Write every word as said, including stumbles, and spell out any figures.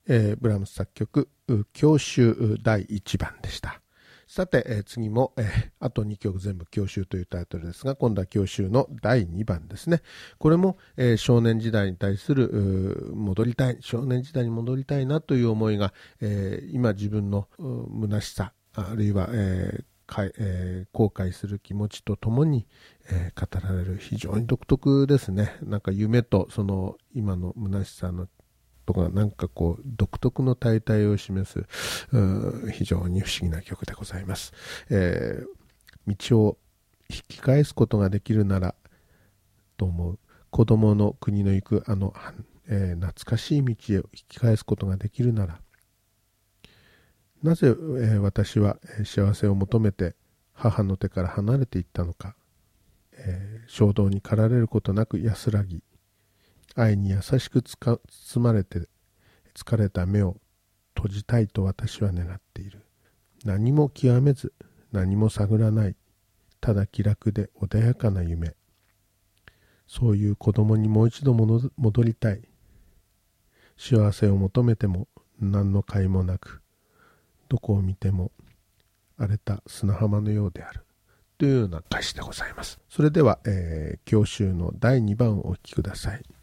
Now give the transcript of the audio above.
えー、ブラームス作曲郷愁だいいちばんでした。さて、えー、次も、えー、あとにきょく全部郷愁というタイトルですが、今度は郷愁のだいにばんですね。これも、えー、少年時代に対する戻りたい少年時代に戻りたいなという思いが、えー、今自分の虚しさあるいは、えーかえー、後悔する気持ちとともに、えー、語られる非常に独特ですね。なんか夢とその今の虚しさのとかなんかこう独特の体態を示す非常に不思議な曲でございます。えー、道を引き返すことができるならと思う。子供の国の行くあの、えー、懐かしい道へ引き返すことができるなら、なぜ、えー、私は幸せを求めて母の手から離れていったのか、えー、衝動に駆られることなく安らぎ、愛に優しくつか包まれて疲れた目を閉じたいと私は願っている。何も極めず何も探らない、ただ気楽で穏やかな夢。そういう子供にもう一度戻りたい。幸せを求めても何の甲斐もなく、どこを見ても荒れた砂浜のようであるというような歌詞でございます。それでは、えー、郷愁のだいにばんをお聴きください。